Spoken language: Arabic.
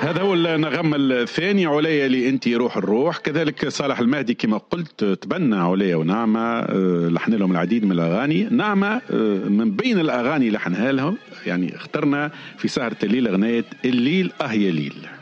هذا هو النغم الثاني، عليا لي انت روح الروح. كذلك صالح المهدي كما قلت تبنى عليا ونعمة، لحن لهم العديد من الأغاني. نعمة من بين الأغاني لحنها لهم يعني اخترنا في سهرة الليل أغنية الليل يا ليل.